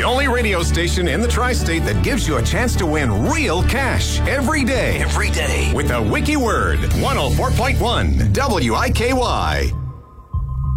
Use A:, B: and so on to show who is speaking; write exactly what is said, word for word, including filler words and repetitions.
A: only radio station in the tri-state that gives you a chance to win real cash every day.
B: Every day.
A: With a wiki word. one oh four point one W I K Y.